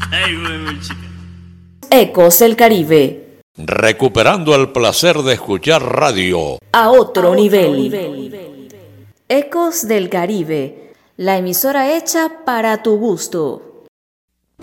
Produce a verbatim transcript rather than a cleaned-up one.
Ay, bueno, chica. Ecos del Caribe. Recuperando el placer de escuchar radio. A otro, a otro nivel. nivel. Ecos del Caribe. La emisora hecha para tu gusto.